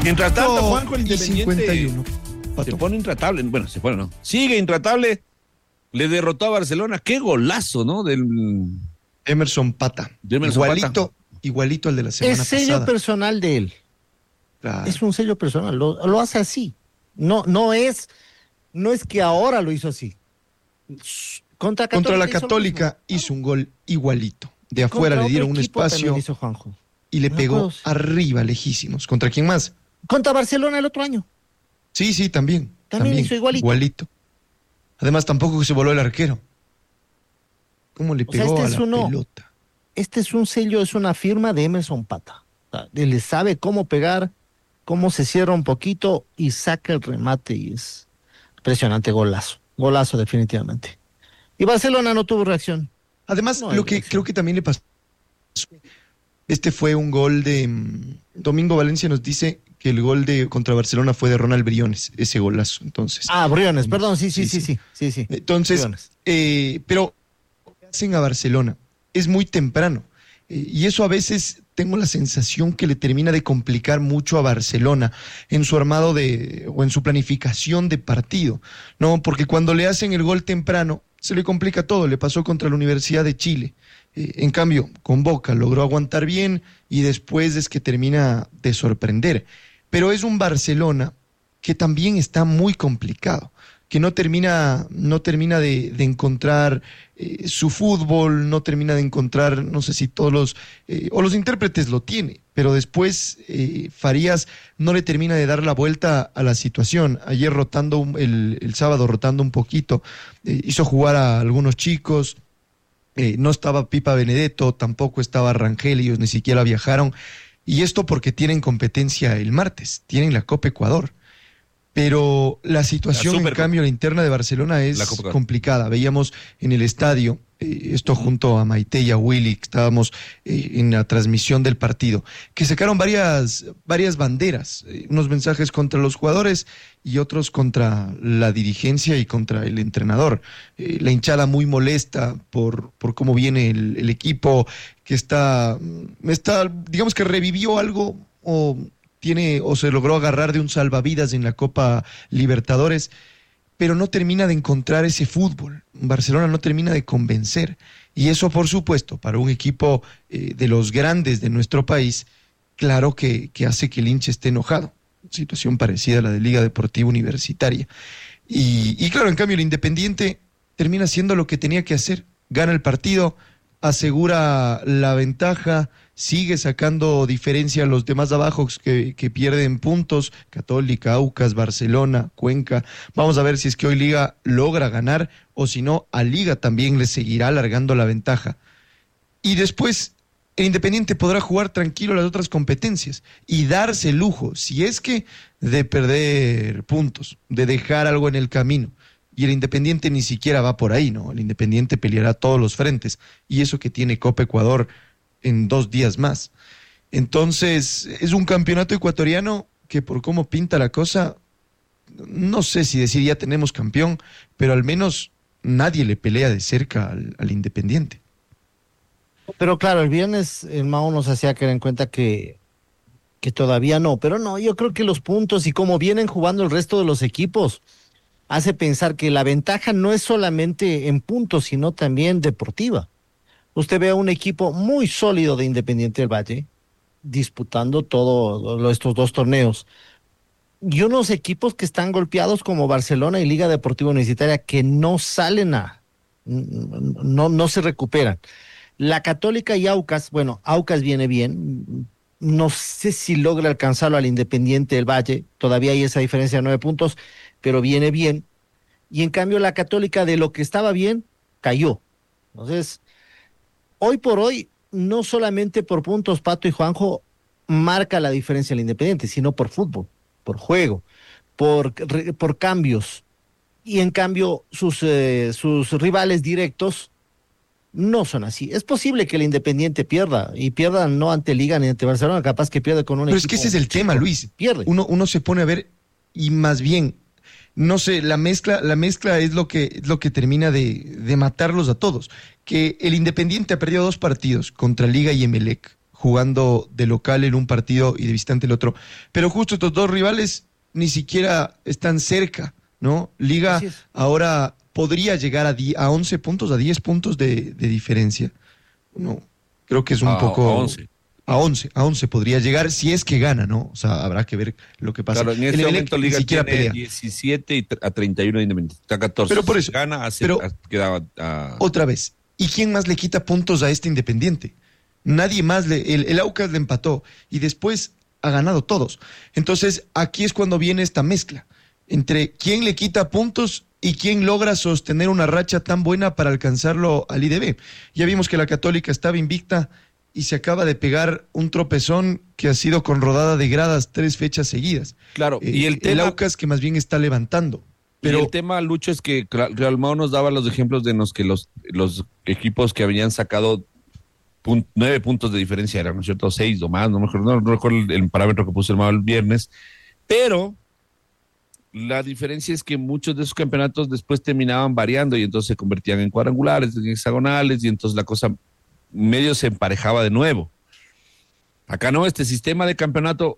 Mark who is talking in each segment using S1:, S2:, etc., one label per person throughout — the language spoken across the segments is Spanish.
S1: Mientras tanto, Juanjo, el
S2: y
S1: Independiente
S2: 51.
S1: se pone intratable. Bueno, se pone, ¿no? Sigue intratable. Le derrotó a Barcelona. Qué golazo, ¿no?
S2: Emerson Pata.
S1: De Emerson Pata.
S2: Igualito al de la semana pasada.
S3: Es sello personal de él.
S2: Claro.
S3: Es un sello personal. Lo hace así. No es que ahora lo hizo así. Contra
S2: la Católica hizo un gol igualito. De afuera le dieron un espacio
S3: hizo Juanjo.
S2: y le pegó arriba, lejísimos. ¿Contra quién más?
S3: Contra Barcelona el otro año.
S2: Sí, también.
S3: También hizo igualito.
S2: Además, tampoco se voló el arquero. ¿Cómo le pegó a la pelota?
S3: Este es un sello, es una firma de Emerson Pata. O sea, él sabe cómo pegar, cómo se cierra un poquito y saca el remate y es impresionante. Golazo definitivamente. Y Barcelona no tuvo reacción.
S2: Además, lo que creo que también le pasó, este fue un gol de Domingo Valencia, nos dice que el gol contra Barcelona fue de Ronald Briones, ese golazo, entonces.
S3: Briones, perdón, sí.
S2: Entonces, pero ¿qué hacen a Barcelona? Es muy temprano, y eso a veces tengo la sensación que le termina de complicar mucho a Barcelona en su armado o en su planificación de partido, ¿no? Porque cuando le hacen el gol temprano, se le complica todo. Le pasó contra la Universidad de Chile. En cambio, con Boca logró aguantar bien y después es que termina de sorprender. Pero es un Barcelona que también está muy complicado, que no termina de encontrar su fútbol, no termina de encontrar, no sé si todos los intérpretes lo tiene, pero después Farías no le termina de dar la vuelta a la situación. Ayer el sábado rotando un poquito, hizo jugar a algunos chicos, no estaba Pipa Benedetto, tampoco estaba Rangel, ellos ni siquiera viajaron, y esto porque tienen competencia el martes, tienen la Copa Ecuador. Pero la situación, en cambio, la interna de Barcelona es complicada. Veíamos en el estadio, esto junto a Maite y a Willy, que estábamos en la transmisión del partido, que sacaron varias banderas, unos mensajes contra los jugadores y otros contra la dirigencia y contra el entrenador. La hinchada muy molesta por cómo viene el equipo, que está, digamos que revivió algo o se logró agarrar de un salvavidas en la Copa Libertadores, pero no termina de encontrar ese fútbol. Barcelona no termina de convencer. Y eso, por supuesto, para un equipo de los grandes de nuestro país, claro que hace que el hincha esté enojado. Situación parecida a la de Liga Deportiva Universitaria. Y claro, en cambio, el Independiente termina haciendo lo que tenía que hacer. Gana el partido, asegura la ventaja, sigue sacando diferencia a los demás abajo que pierden puntos, Católica, Aucas, Barcelona, Cuenca. Vamos a ver si es que hoy Liga logra ganar o si no, a Liga también le seguirá alargando la ventaja. Y después el Independiente podrá jugar tranquilo las otras competencias y darse el lujo, si es que, de perder puntos, de dejar algo en el camino. Y el Independiente ni siquiera va por ahí, ¿no? El Independiente peleará todos los frentes. Y eso que tiene Copa Ecuador en 2 días más. Entonces, es un campeonato ecuatoriano que por cómo pinta la cosa, no sé si decir ya tenemos campeón, pero al menos nadie le pelea de cerca al Independiente.
S3: Pero claro, el viernes el Mao nos hacía caer en cuenta que todavía no, pero no, yo creo que los puntos y cómo vienen jugando el resto de los equipos hace pensar que la ventaja no es solamente en puntos, sino también deportiva. Usted ve a un equipo muy sólido de Independiente del Valle disputando todos estos 2 torneos. Y unos equipos que están golpeados como Barcelona y Liga Deportiva Universitaria que no salen no se recuperan. La Católica y Aucas, bueno, Aucas viene bien, no sé si logra alcanzarlo al Independiente del Valle, todavía hay esa diferencia de 9 puntos, pero viene bien. Y en cambio la Católica, de lo que estaba bien, cayó. Entonces, hoy por hoy, no solamente por puntos, Pato y Juanjo, marca la diferencia el Independiente, sino por fútbol, por juego, por cambios. Y en cambio, sus rivales directos no son así. Es posible que el Independiente pierda, y pierda no ante Liga ni ante Barcelona, capaz que pierde con un equipo.
S2: Pero es que ese es el tema, Luis.
S3: Pierde.
S2: Uno se pone a ver, y más bien, no sé, la mezcla es lo que termina de matarlos a todos. Que el Independiente ha perdido 2 partidos contra Liga y Emelec, jugando de local en un partido y de visitante en el otro. Pero justo estos dos rivales ni siquiera están cerca, ¿no? Liga ahora podría llegar a 11 puntos, a 10 puntos de diferencia. No, creo que es un poco... A 11 podría llegar si es que gana, ¿no? O sea, habrá que ver lo que pasa.
S1: Claro, en este momento Liga tiene pelea. 17 a 31 de Independiente. Está 14.
S2: Pero por eso,
S1: gana, quedaba
S2: otra vez. ¿Y quién más le quita puntos a este Independiente? Nadie más. El Aucas le empató y después ha ganado todos. Entonces, aquí es cuando viene esta mezcla entre quién le quita puntos y quién logra sostener una racha tan buena para alcanzarlo al IDB. Ya vimos que la Católica estaba invicta y se acaba de pegar un tropezón que ha sido con rodada de gradas 3 fechas seguidas.
S1: Claro, y el
S2: Aucas que más bien está levantando. Pero
S1: el tema, Lucho, es que Real Mao nos daba los ejemplos de los que los equipos que habían sacado 9 puntos de diferencia, eran, ¿no es cierto? 6 o más, no recuerdo el parámetro que puso el Mao el viernes, pero la diferencia es que muchos de esos campeonatos después terminaban variando y entonces se convertían en cuadrangulares, en hexagonales, y entonces la cosa medio se emparejaba de nuevo. Acá no, este sistema de campeonato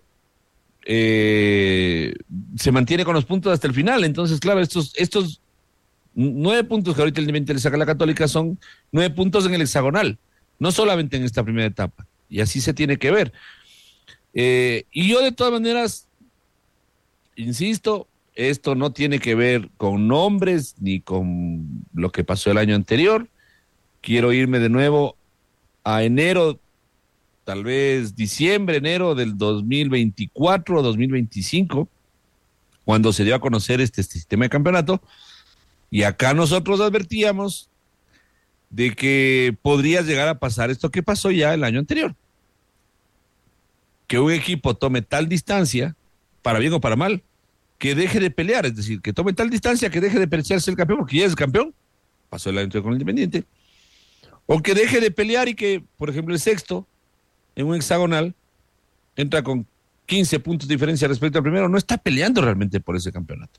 S1: se mantiene con los puntos hasta el final. Entonces, claro, estos 9 puntos que ahorita el Independiente le saca a la Católica son 9 puntos en el hexagonal, no solamente en esta primera etapa. Y así se tiene que ver. Y yo de todas maneras, insisto, esto no tiene que ver con nombres ni con lo que pasó el año anterior. Quiero irme de nuevo a enero, tal vez diciembre, enero del 2024 o 2025, cuando se dio a conocer este sistema de campeonato, y acá nosotros advertíamos de que podría llegar a pasar esto que pasó ya el año anterior, que un equipo tome tal distancia, para bien o para mal, que deje de pelear, es decir, que tome tal distancia que deje de pelearse el campeón, porque ya es el campeón, pasó el año anterior con el Independiente, o que deje de pelear y que, por ejemplo, el sexto, en un hexagonal, entra con 15 puntos de diferencia respecto al primero, no está peleando realmente por ese campeonato.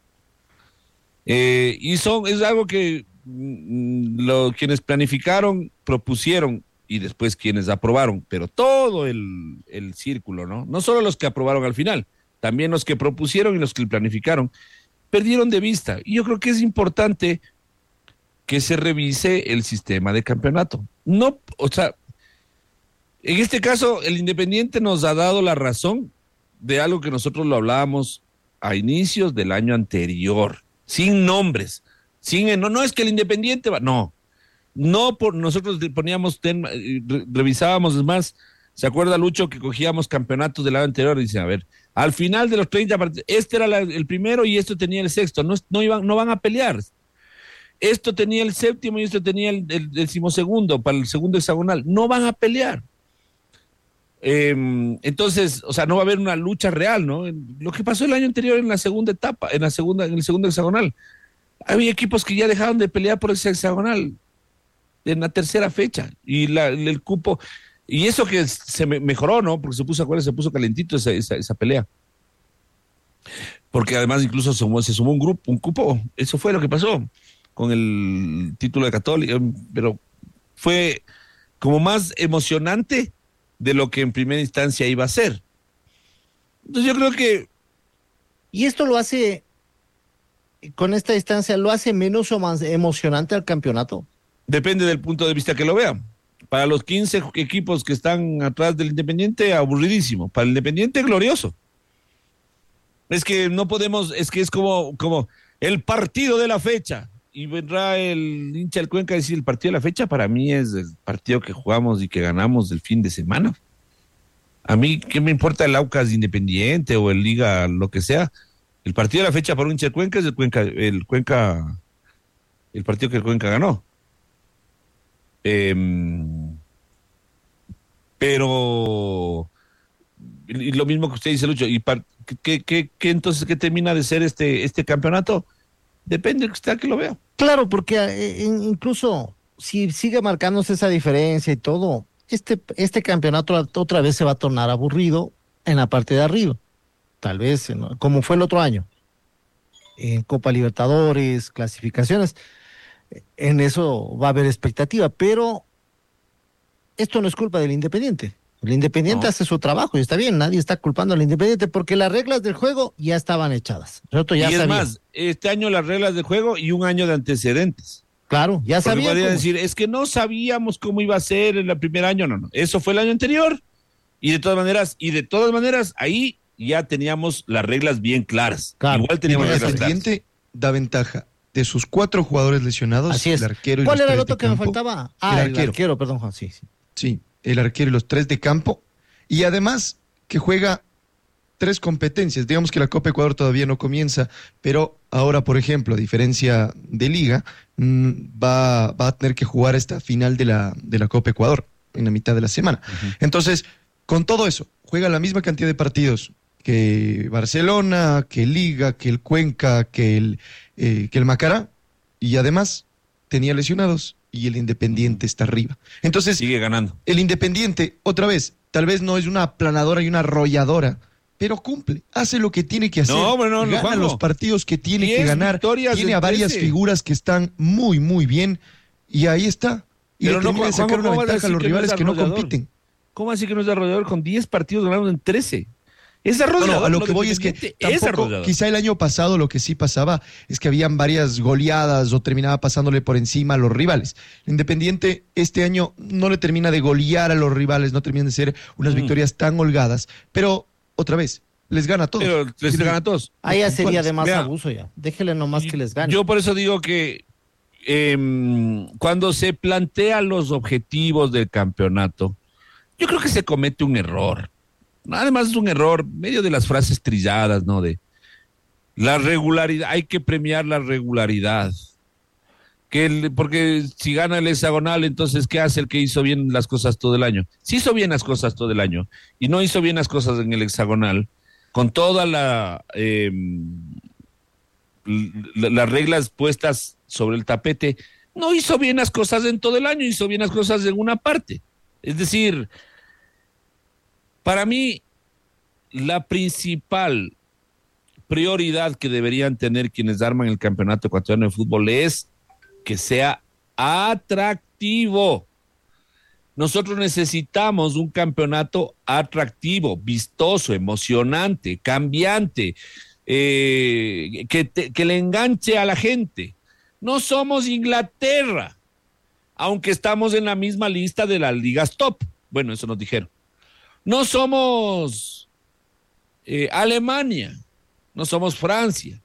S1: Es algo que quienes planificaron, propusieron y después quienes aprobaron, pero todo el círculo, ¿no? No solo los que aprobaron al final, también los que propusieron y los que planificaron, perdieron de vista. Y yo creo que es importante que se revise el sistema de campeonato. No, o sea, en este caso, el Independiente nos ha dado la razón de algo que nosotros lo hablábamos a inicios del año anterior, sin nombres, no es que el Independiente va, no por nosotros poníamos, revisábamos, es más, ¿se acuerda, Lucho, que cogíamos campeonatos del año anterior? Y dice, a ver, al final de los 30 partidos, este era el primero y esto tenía el sexto, no van a pelear. Esto tenía el séptimo y esto tenía el decimosegundo para el segundo hexagonal. No van a pelear. Entonces, o sea, no va a haber una lucha real, ¿no? Lo que pasó el año anterior en la segunda etapa, en el segundo hexagonal. Había equipos que ya dejaron de pelear por ese hexagonal en la tercera fecha. Y el cupo, y eso que se mejoró, ¿no? Porque se puso calentito esa pelea. Porque además incluso se sumó un cupo. Eso fue lo que pasó con el título de Católica, pero fue como más emocionante de lo que en primera instancia iba a ser. Entonces yo creo que...
S3: Y esto lo hace, con esta distancia, ¿lo hace menos o más emocionante al campeonato?
S1: Depende del punto de vista que lo vean. Para los 15 equipos que están atrás del Independiente, aburridísimo. Para el Independiente, glorioso. Es que no podemos, es que es como el partido de la fecha. Y vendrá el hincha del Cuenca a decir, el partido de la fecha para mí es el partido que jugamos y que ganamos del fin de semana. A mí, ¿qué me importa el Aucas Independiente o el Liga, lo que sea? El partido de la fecha para un hincha del Cuenca es el partido que el Cuenca ganó. Pero, y lo mismo que usted dice, Lucho, ¿y qué entonces qué termina de ser este campeonato? Depende de usted que lo vea.
S3: Claro, porque incluso si sigue marcándose esa diferencia y todo, este campeonato otra vez se va a tornar aburrido en la parte de arriba. Tal vez, ¿no? Como fue el otro año. En Copa Libertadores, clasificaciones, en eso va a haber expectativa, pero esto no es culpa del Independiente. El Independiente hace su trabajo y está bien, nadie está culpando al Independiente porque las reglas del juego ya estaban echadas. Nosotros ya
S1: sabíamos. Más, este año las reglas del juego y un año de antecedentes.
S3: Claro, ya sabíamos.
S1: Podría decir, es que no sabíamos cómo iba a ser en el primer año, no, eso fue el año anterior. Y de todas maneras, ahí ya teníamos las reglas bien claras.
S3: Claro.
S1: Igual teníamos
S2: las reglas claras. El Independiente da ventaja. De sus 4 jugadores lesionados,
S3: así es.
S2: El arquero y
S3: ¿Cuál
S2: los
S3: era el
S2: 3
S3: otro
S2: de
S3: que
S2: campo,
S3: me faltaba? El arquero, perdón, Juan, sí.
S2: Sí, el arquero y los 3 de campo. Y además que juega 3 competencias. Digamos que la Copa Ecuador todavía no comienza, pero ahora, por ejemplo, a diferencia de Liga, va a tener que jugar esta final de la Copa Ecuador en la mitad de la semana. Entonces, con todo eso, juega la misma cantidad de partidos que Barcelona, que Liga, que el Cuenca, que el Macará, y además tenía lesionados y el Independiente está arriba. Entonces,
S1: sigue ganando.
S2: El Independiente, otra vez, tal vez no es una aplanadora y una arrolladora, pero cumple, hace lo que tiene que hacer, gana los partidos que tiene que ganar, tiene a varias figuras que están muy, muy bien, y ahí está. Y
S1: pero
S2: le termina de sacar una ventaja a los rivales que no compiten.
S3: ¿Cómo así que no es arrollador con 10 partidos ganados en 13? Es arrollador.
S2: No, a lo que voy es que tampoco, quizá el año pasado lo que sí pasaba es que habían varias goleadas o terminaba pasándole por encima a los rivales. El Independiente este año no le termina de golear a los rivales, no terminan de ser unas victorias tan holgadas, pero otra vez, les gana a todos.
S1: Pero les gana a todos.
S3: Ahí ya sería de más abuso ya. Déjele nomás que les gane.
S1: Yo por eso digo que cuando se plantean los objetivos del campeonato, yo creo que se comete un error. Además es un error, medio de las frases trilladas, ¿no? De la regularidad, hay que premiar la regularidad. Porque si gana el hexagonal, entonces, ¿qué hace el que hizo bien las cosas todo el año? Si hizo bien las cosas todo el año y no hizo bien las cosas en el hexagonal, con todas las reglas puestas sobre el tapete, no hizo bien las cosas en todo el año, hizo bien las cosas en una parte. Es decir, para mí, la principal prioridad que deberían tener quienes arman el campeonato ecuatoriano de fútbol es que sea atractivo. Nosotros necesitamos un campeonato atractivo, vistoso, emocionante, cambiante, que le enganche a la gente. No somos Inglaterra, aunque estamos en la misma lista de las ligas top. Bueno, eso nos dijeron. No somos Alemania, no somos Francia.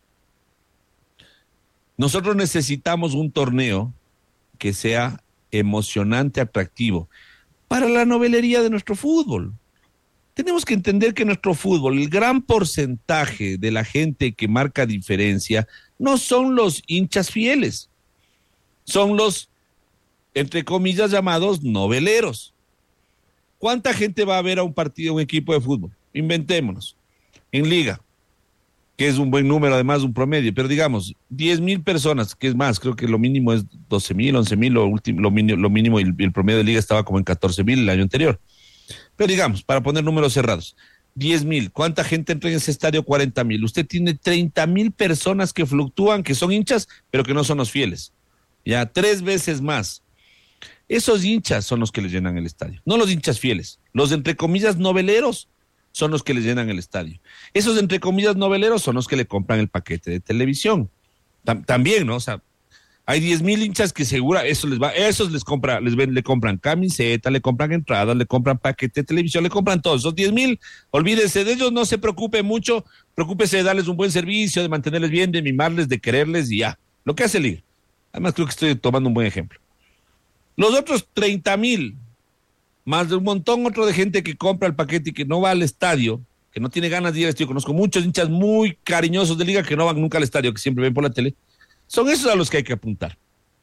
S1: Nosotros necesitamos un torneo que sea emocionante, atractivo, para la novelería de nuestro fútbol. Tenemos que entender que nuestro fútbol, el gran porcentaje de la gente que marca diferencia, no son los hinchas fieles, son los, entre comillas, llamados noveleros. ¿Cuánta gente va a ver a un partido, un equipo de fútbol? Inventémonos. En liga, que es un buen número, además un promedio, pero digamos, 10,000 personas, que es más, creo que lo mínimo es 12,000, 11,000, lo mínimo y el promedio de liga estaba como en 14,000 el año anterior. Pero digamos, para poner números cerrados, 10,000, ¿cuánta gente entra en ese estadio? 40,000. Usted tiene 30,000 personas que fluctúan, que son hinchas, pero que no son los fieles. Ya, 3 veces más. Esos hinchas son los que les llenan el estadio, no los hinchas fieles. Los entre comillas noveleros son los que les llenan el estadio. Esos entre comillas noveleros son los que le compran el paquete de televisión. También, ¿no? O sea, hay 10,000 hinchas que segura, esos le compran camiseta, le compran entradas, le compran paquete de televisión, le compran todo. Esos 10,000, olvídese de ellos, no se preocupe mucho, preocúpese de darles un buen servicio, de mantenerles bien, de mimarles, de quererles y ya. Lo que hace el Liga. Además creo que estoy tomando un buen ejemplo. Los otros 30,000, más de un montón otro de gente que compra el paquete y que no va al estadio, que no tiene ganas de ir al estadio. Conozco muchos hinchas muy cariñosos de Liga que no van nunca al estadio, que siempre ven por la tele. Son esos a los que hay que apuntar.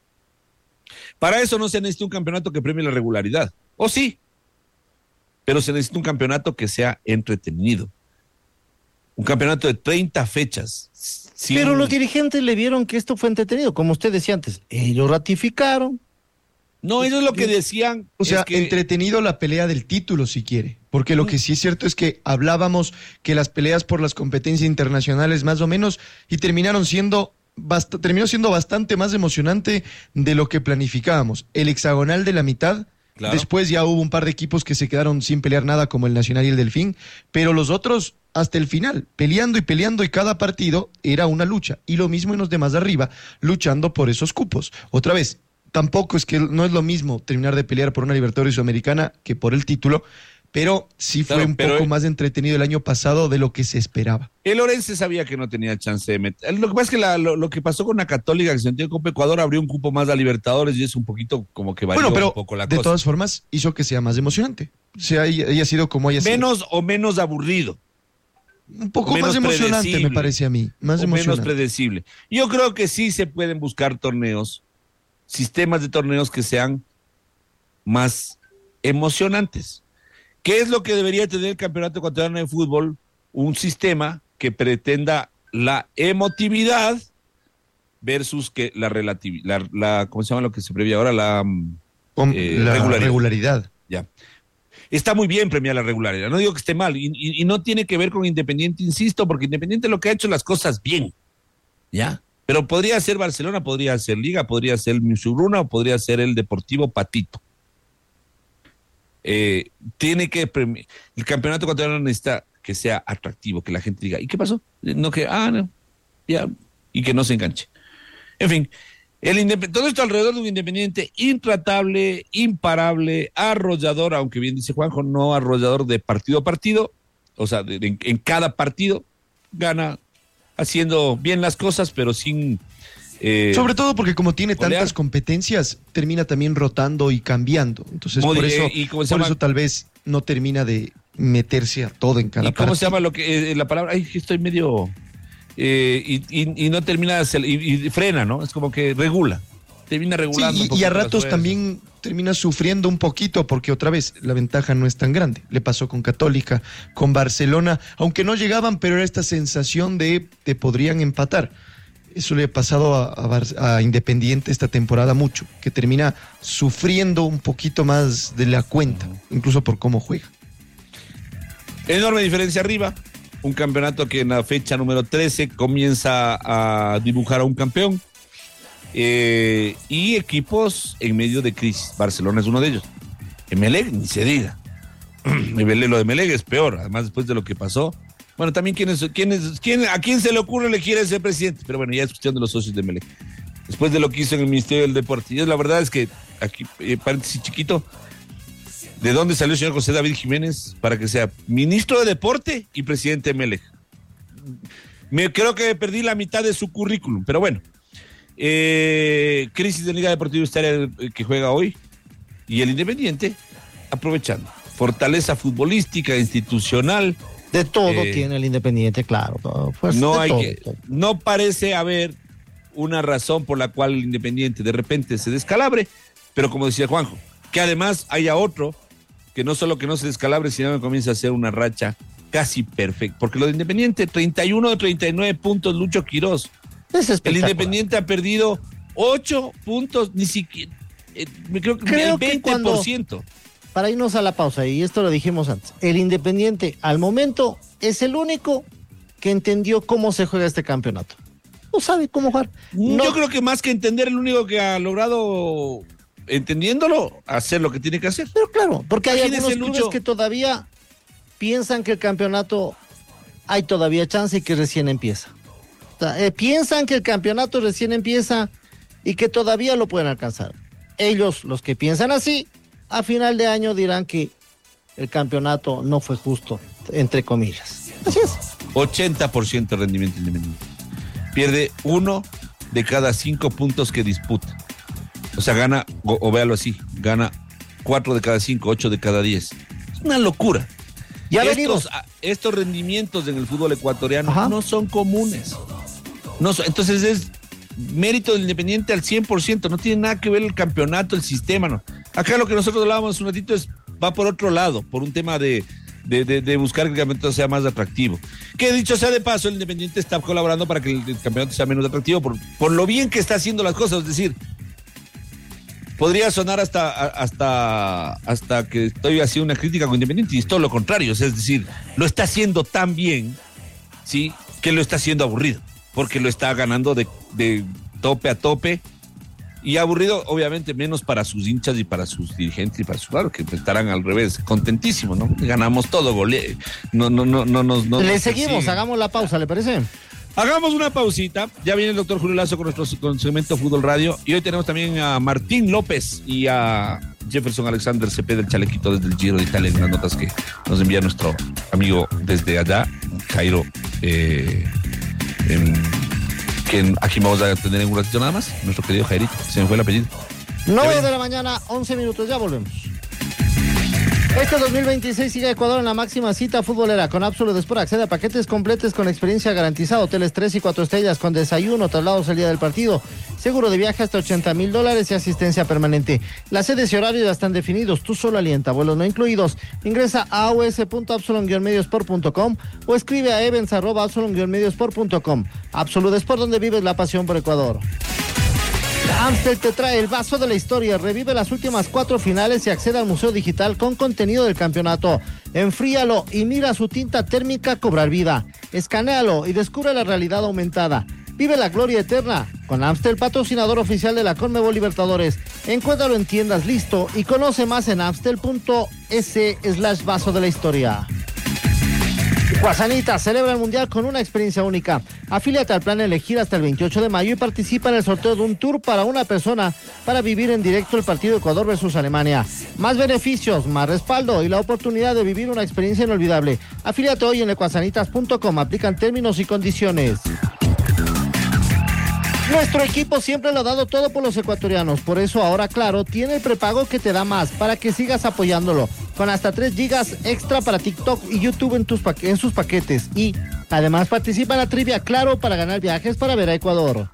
S1: Para eso no se necesita un campeonato que premie la regularidad. O sí, pero se necesita un campeonato que sea entretenido. Un campeonato de 30 fechas.
S3: Pero los dirigentes le vieron que esto fue entretenido, como usted decía antes. Ellos ratificaron.
S1: No, eso es lo que decían.
S2: O sea, entretenido la pelea del título, si quiere. Porque lo que sí es cierto es que hablábamos que las peleas por las competencias internacionales más o menos, y terminó siendo bastante más emocionante de lo que planificábamos. El hexagonal de la mitad
S1: Claro.
S2: Después ya hubo un par de equipos que se quedaron sin pelear nada, como el Nacional y el Delfín, pero los otros hasta el final, peleando y cada partido era una lucha. Y lo mismo en los demás de arriba, luchando por esos cupos. Otra vez, tampoco es que no es lo mismo terminar de pelear por una Libertadores Sudamericana que por el título, pero sí fue un poco más entretenido el año pasado de lo que se esperaba.
S1: El Orense sabía que no tenía chance de meter. Lo que pasa es que lo que pasó con la Católica, que se metió en Copa Ecuador, abrió un cupo más a Libertadores y es un poquito como que varió un poco la cosa.
S2: De todas formas, hizo que sea más emocionante. O sea, haya sido como haya sido.
S1: Menos o menos aburrido.
S2: Un poco más emocionante, me parece a mí. Más emocionante.
S1: Menos predecible. Yo creo que sí se pueden buscar torneos, sistemas de torneos que sean más emocionantes. ¿Qué es lo que debería tener el Campeonato Ecuatoriano de Fútbol? Un sistema que pretenda la emotividad versus que la relatividad, ¿cómo se llama lo que se prevé ahora? La
S2: regularidad.
S1: Ya. Está muy bien premiar la regularidad, no digo que esté mal, y no tiene que ver con Independiente, insisto, porque Independiente lo que ha hecho las cosas bien, ¿ya? Pero podría ser Barcelona, podría ser Liga, podría ser Musuruna o podría ser el Deportivo Patito. Tiene que el campeonato ecuatoriano necesita que sea atractivo, que la gente diga, ¿y qué pasó? No que, no, ya, y que no se enganche. En fin, todo esto alrededor de un Independiente intratable, imparable, arrollador, aunque bien dice Juanjo, no arrollador de partido a partido, o sea, en cada partido gana haciendo bien las cosas, pero sin...
S2: sobre todo porque como tiene tantas competencias, termina también rotando y cambiando. Entonces, por eso tal vez no termina de meterse a todo en cada partido.
S1: ¿Y cómo se llama la palabra? Ay, estoy medio... y no termina y frena, ¿no? Es como que regula. Termina regulando.
S2: Sí, y a ratos también termina sufriendo un poquito porque otra vez la ventaja no es tan grande. Le pasó con Católica, con Barcelona, aunque no llegaban, pero era esta sensación de te podrían empatar. Eso le ha pasado a Independiente esta temporada mucho, que termina sufriendo un poquito más de la cuenta, incluso por cómo juega.
S1: Enorme diferencia arriba. Un campeonato que en la fecha número 13 comienza a dibujar a un campeón. Y equipos en medio de crisis. Barcelona es uno de ellos. Emelec, ni se diga. Lo de Emelec es peor, además después de lo que pasó. Bueno, también ¿a quién se le ocurre elegir a ese presidente? Pero bueno, ya es cuestión de los socios de Emelec. Después de lo que hizo en el Ministerio del Deporte. Y la verdad es que, aquí, paréntesis chiquito, ¿de dónde salió el señor José David Jiménez para que sea ministro de Deporte y presidente de Emelec? Creo que perdí la mitad de su currículum, pero bueno. Crisis de Liga Deportiva Universitaria que juega hoy y el Independiente aprovechando. Fortaleza futbolística, institucional.
S3: De todo tiene el Independiente, claro.
S1: No parece haber una razón por la cual el Independiente de repente se descalabre, pero como decía Juanjo, que además haya otro que no solo que no se descalabre, sino que comienza a hacer una racha casi perfecta. Porque lo de Independiente, 31 de 39 puntos, Lucho Quirós. El Independiente ha perdido 8 puntos, ni siquiera, creo que el 20%.
S3: Para irnos a la pausa, y esto lo dijimos antes, el Independiente al momento es el único que entendió cómo se juega este campeonato. No sabe cómo jugar.
S1: Yo creo que más que entender, el único que ha logrado, entendiéndolo, hacer lo que tiene que hacer.
S3: Pero claro, porque hay algunos clubes que todavía piensan que el campeonato hay todavía chance y que recién empieza. O sea, piensan que el campeonato recién empieza y que todavía lo pueden alcanzar. Ellos, los que piensan así, a final de año dirán que el campeonato no fue justo, entre comillas. Así es.
S1: 80% de rendimiento Independiente. Pierde 1 de cada 5 puntos que disputa. O sea, gana, o véalo así, gana 4 de cada 5, 8 de cada 10. Es una locura. Estos rendimientos en el fútbol ecuatoriano no son comunes. Entonces es mérito del Independiente al 100%, no tiene nada que ver el campeonato, el sistema, no. Acá lo que nosotros hablábamos un ratito va por otro lado, por un tema de buscar que el campeonato sea más atractivo. Que dicho sea de paso, el Independiente está colaborando para que el campeonato sea menos atractivo por lo bien que está haciendo las cosas, es decir, podría sonar hasta que estoy haciendo una crítica con Independiente y es todo lo contrario, es decir, lo está haciendo tan bien, ¿sí?, que lo está haciendo aburrido, porque lo está ganando de tope a tope Y aburrido, obviamente, menos para sus hinchas y para sus dirigentes y para sus, claro, que estarán al revés, contentísimos, ¿no? Ganamos todo,
S3: Le seguimos, hagamos la pausa, ¿le parece?
S1: Hagamos una pausita. Ya viene el doctor Julio Lazo con nuestro segmento Fútbol Radio. Y hoy tenemos también a Martín López y a Jefferson Alexander Cepeda, del chalequito desde el Giro de Italia, en las notas que nos envía nuestro amigo desde allá, Jairo. Que aquí vamos a tener en un ratito nada más. Nuestro querido Jairito. Se me fue el apellido.
S3: 9 de la mañana, 11 minutos. Ya volvemos. Este 2026 sigue Ecuador en la máxima cita futbolera con Absolute Sport. Accede a paquetes completos con experiencia garantizada, hoteles 3 y 4 estrellas con desayuno, traslados el día del partido, seguro de viaje hasta $80,000 y asistencia permanente. Las sedes y horarios ya están definidos, tú solo alienta, vuelos no incluidos. Ingresa a aus.absolute-mediosport.com o escribe a events@absolute-mediosport.com. Absolute Sport, donde vives la pasión por Ecuador. Amstel te trae el vaso de la historia, revive las últimas 4 finales y accede al museo digital con contenido del campeonato. Enfríalo y mira su tinta térmica cobrar vida. Escanéalo y descubre la realidad aumentada. Vive la gloria eterna con Amstel, patrocinador oficial de la Conmebol Libertadores. Encuéntralo en tiendas listo y conoce más en amstel.es/vaso de la historia. Guasanita celebra el Mundial con una experiencia única. Afíliate al plan Elegir hasta el 28 de mayo y participa en el sorteo de un tour para una persona para vivir en directo el partido Ecuador versus Alemania. Más beneficios, más respaldo y la oportunidad de vivir una experiencia inolvidable. Afíliate hoy en ecuasanitas.com. Aplican términos y condiciones. Nuestro equipo siempre lo ha dado todo por los ecuatorianos, por eso ahora Claro tiene el prepago que te da más para que sigas apoyándolo, con hasta 3 gigas extra para TikTok y YouTube en sus paquetes, y además participa en la trivia Claro para ganar viajes para ver a Ecuador.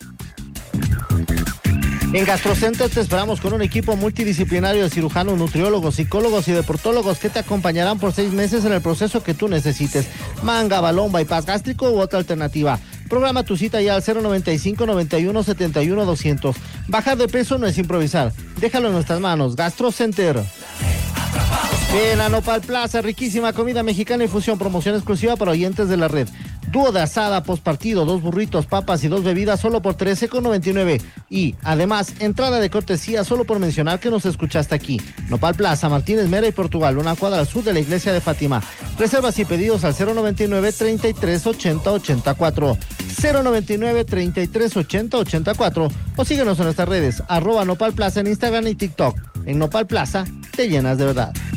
S3: En GastroCenter te esperamos con un equipo multidisciplinario de cirujanos, nutriólogos, psicólogos y deportólogos que te acompañarán por 6 meses en el proceso que tú necesites. Manga, balón, bypass gástrico u otra alternativa. Programa tu cita ya al 095-91-71-200. Bajar de peso no es improvisar. Déjalo en nuestras manos. GastroCenter. En la Nopal Plaza, riquísima comida mexicana y fusión, promoción exclusiva para oyentes de la red. Dúo de asada postpartido, 2 burritos, papas y 2 bebidas solo por $13.99. Y además, entrada de cortesía solo por mencionar que nos escuchaste aquí. Nopal Plaza, Martínez Mera y Portugal, una cuadra al sur de la iglesia de Fátima. Reservas y pedidos al 099-3380-84. 099-3380-84 o síguenos en nuestras redes @Nopal Plaza en Instagram y TikTok. En Nopal Plaza te llenas de verdad.